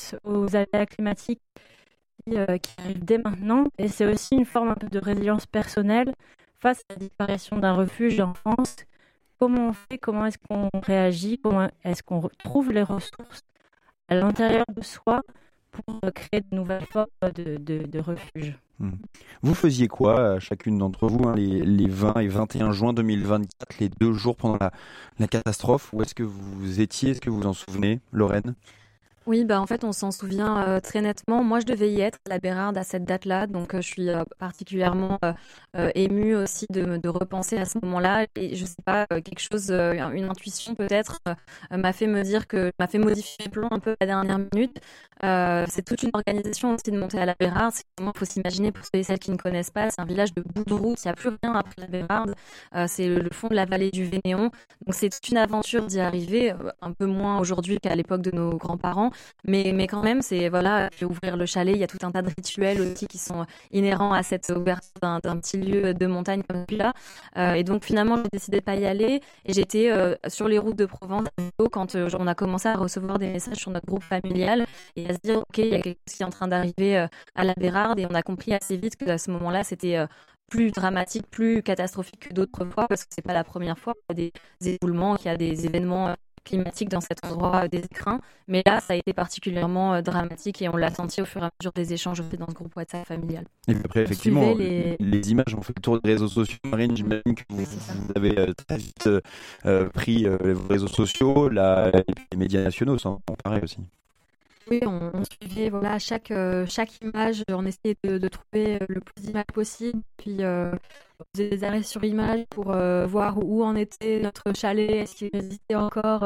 face aux aléas climatiques qui arrivent dès maintenant. Et c'est aussi une forme un peu de résilience personnelle face à la disparition d'un refuge d'enfance. Comment on fait, comment est-ce qu'on réagit, comment est-ce qu'on retrouve les ressources à l'intérieur de soi pour créer de nouvelles formes de refuge. Vous faisiez quoi, chacune d'entre vous, les 20 et 21 juin 2024, les 2 jours pendant la catastrophe? Où est-ce que vous étiez? Est-ce que vous vous en souvenez, Lorraine? Oui, en fait, on s'en souvient très nettement. Moi, je devais y être à la Bérarde à cette date-là, donc je suis particulièrement émue aussi de repenser à ce moment-là. Et je sais pas, quelque chose, une intuition peut-être, m'a fait modifier le plan un peu à la dernière minute. C'est toute une organisation aussi de monter à la Bérarde. Il faut s'imaginer, pour ceux et celles qui ne connaissent pas, c'est un village de bout de route. Il n'y a plus rien après la Bérarde. C'est le fond de la vallée du Vénéon. Donc c'est toute une aventure d'y arriver, un peu moins aujourd'hui qu'à l'époque de nos grands-parents. Mais quand même, c'est puis ouvrir le chalet, il y a tout un tas de rituels aussi qui sont inhérents à cette ouverture d'un petit lieu de montagne comme celui-là. Et donc finalement, j'ai décidé de pas y aller et j'étais sur les routes de Provence quand on a commencé à recevoir des messages sur notre groupe familial et à se dire ok, il y a quelque chose qui est en train d'arriver à la Bérarde, et on a compris assez vite que à ce moment-là, c'était plus dramatique, plus catastrophique que d'autres fois, parce que c'est pas la première fois qu'il y a des éboulements, qu'il y a des événements climatique dans cet endroit des écrins, mais là ça a été particulièrement dramatique et on l'a senti au fur et à mesure des échanges dans ce groupe WhatsApp familial. Et puis après effectivement les images ont fait le tour des réseaux sociaux. Marine, j'imagine que vous avez très vite pris les réseaux sociaux, les médias nationaux sont pareil aussi. Oui, on suivait chaque image, on essayait de trouver le plus d'images possible, puis on faisait des arrêts sur image pour voir où en était notre chalet, est-ce qu'il résistait encore.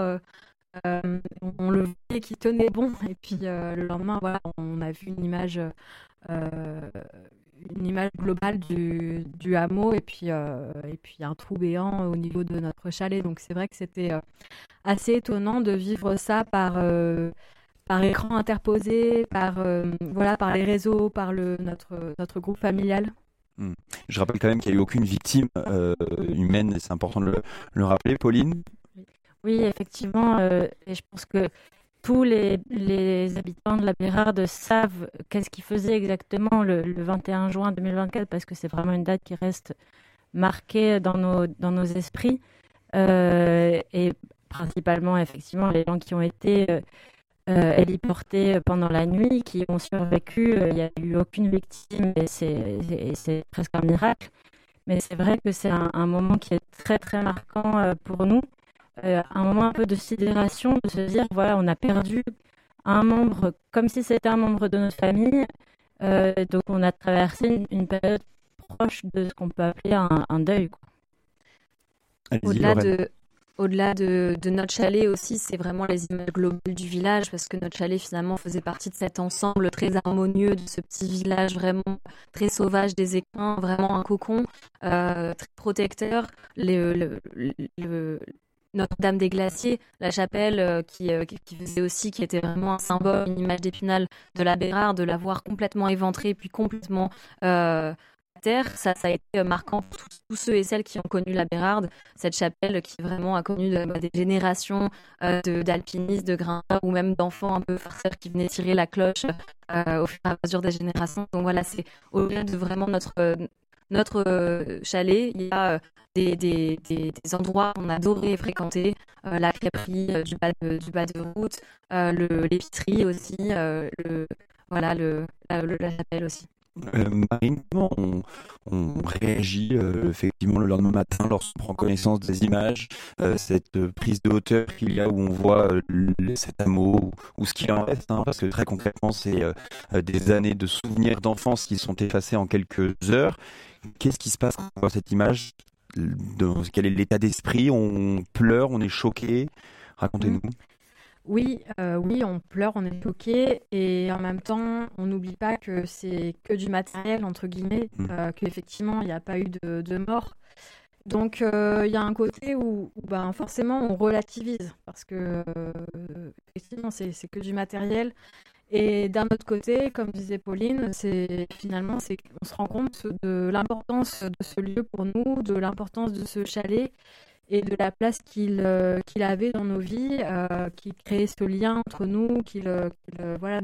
On le voyait qui tenait bon, et puis le lendemain, on a vu une image globale du hameau, et puis un trou béant au niveau de notre chalet. Donc c'est vrai que c'était assez étonnant de vivre ça par écran interposé, par les réseaux, par notre groupe familial. Je rappelle quand même qu'il n'y a eu aucune victime humaine, et c'est important de le rappeler. Pauline? Oui, effectivement, et je pense que tous les habitants de la Bérarde savent qu'est-ce qu'ils faisaient exactement le 21 juin 2024, parce que c'est vraiment une date qui reste marquée dans nos esprits, et principalement, effectivement, les gens qui ont été héliportés pendant la nuit, qui ont survécu. Il n'y a eu aucune victime, et c'est presque un miracle. Mais c'est vrai que c'est un moment qui est très très marquant pour nous, un moment un peu de sidération, de se dire on a perdu un membre comme si c'était un membre de notre famille. Donc on a traversé une période proche de ce qu'on peut appeler un deuil, quoi. Au-delà de notre chalet aussi, c'est vraiment les images globales du village, parce que notre chalet finalement faisait partie de cet ensemble très harmonieux, de ce petit village vraiment très sauvage des écrins, vraiment un cocon très protecteur. Notre-Dame des Glaciers, la chapelle qui faisait aussi, qui était vraiment un symbole, une image d'Épinal de la Bérarde, de la voir complètement éventrée puis complètement terre, ça a été marquant pour tous ceux et celles qui ont connu la Bérarde, cette chapelle qui vraiment a connu des générations d'alpinistes, de grimpeurs ou même d'enfants un peu farceurs qui venaient tirer la cloche au fur et à mesure des générations. Donc voilà, c'est au-delà de vraiment notre chalet, il y a des endroits qu'on adorait fréquenter, la crêperie du bas de route, l'épicerie aussi, la chapelle aussi. Marine, comment on réagit effectivement le lendemain matin lorsqu'on prend connaissance des images, cette prise de hauteur qu'il y a où on voit cet hameau ou ce qu'il en reste, parce que très concrètement c'est des années de souvenirs d'enfance qui sont effacés en quelques heures. Qu'est-ce qui se passe quand on voit cette image? Quel est l'état d'esprit? On pleure, on est choqué? Racontez-nous. Oui, on pleure, on est choqué, et en même temps, on n'oublie pas que c'est que du matériel, entre guillemets, qu'effectivement, il n'y a pas eu de mort. Donc, il y a un côté où forcément, on relativise, parce que, effectivement, c'est que du matériel. Et d'un autre côté, comme disait Pauline, on se rend compte de l'importance de ce lieu pour nous, de l'importance de ce chalet, et de la place qu'il avait dans nos vies, qu'il créait ce lien entre nous, qu'il